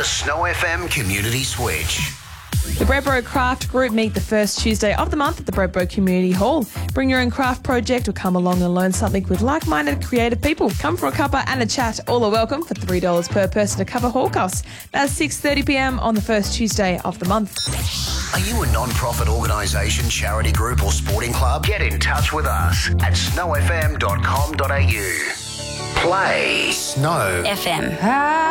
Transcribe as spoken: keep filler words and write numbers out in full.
The Snow F M Community Switch. The Bredbro Craft Group meet the first Tuesday of the month at the Bredbro Community Hall. Bring your own craft project or come along and learn something with like-minded creative people. Come for a cuppa and a chat. All are welcome for three dollars per person to cover hall costs. That's six thirty p m on the first Tuesday of the month. Are you a non-profit organisation, charity group or sporting club? Get in touch with us at snow f m dot com dot a u. Play Snow F M.